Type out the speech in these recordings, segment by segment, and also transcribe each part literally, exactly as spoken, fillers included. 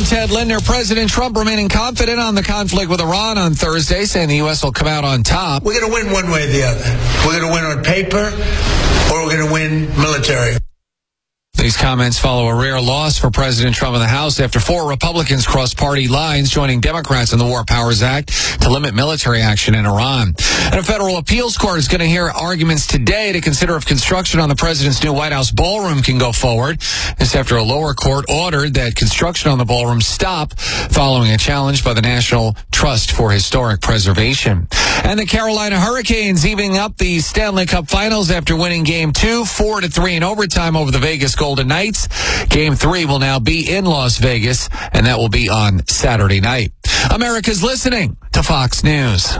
Ted Linder. President Trump remaining confident on the conflict with Iran on Thursday, saying the U S will come out on top. We're going to win one way or the other. We're going to win on paper, or we're going to win military. These comments follow a rare loss for President Trump in the House after four Republicans crossed party lines, joining Democrats in the War Powers Act to limit military action in Iran. And a federal appeals court is going to hear arguments today to consider if construction on the president's new White House ballroom can go forward. This after a lower court ordered that construction on the ballroom stop following a challenge by the National Trust for Historic Preservation. And the Carolina Hurricanes evening up the Stanley Cup Finals after winning Game two, four to three in overtime over the Vegas Golden Knights. Game three will now be in Las Vegas, and that will be on Saturday night. America's listening to Fox News.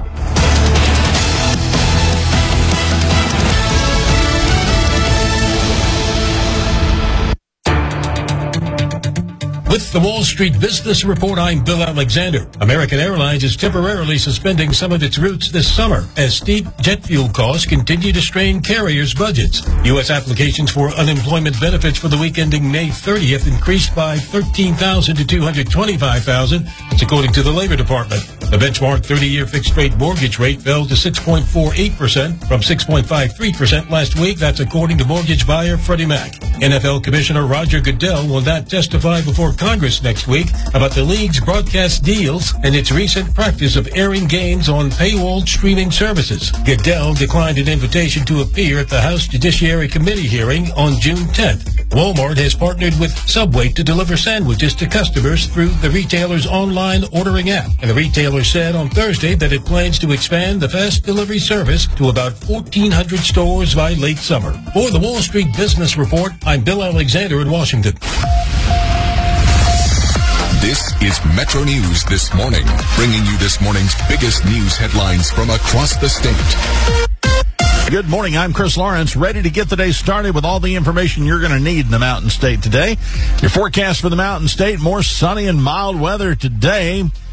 With the Wall Street Business Report, I'm Bill Alexander. American Airlines is temporarily suspending some of its routes this summer as steep jet fuel costs continue to strain carriers' budgets. U S applications for unemployment benefits for the week ending May thirtieth increased by thirteen thousand to two hundred twenty-five thousand. That's according to the Labor Department. The benchmark thirty-year fixed-rate mortgage rate fell to six point four eight percent from six point five three percent last week. That's according to mortgage buyer Freddie Mac. N F L Commissioner Roger Goodell will not testify before Congress next week about the league's broadcast deals and its recent practice of airing games on paywalled streaming services. Goodell declined an invitation to appear at the House Judiciary Committee hearing on June tenth. Walmart has partnered with Subway to deliver sandwiches to customers through the retailer's online ordering app. And the retailer said on Thursday that it plans to expand the fast delivery service to about fourteen hundred stores by late summer. For the Wall Street Business Report, I'm Bill Alexander in Washington. This is Metro News This Morning, bringing you this morning's biggest news headlines from across the state. Good morning. I'm Chris Lawrence, ready to get the day started with all the information you're going to need in the Mountain State today. Your forecast for the Mountain State, more sunny and mild weather today.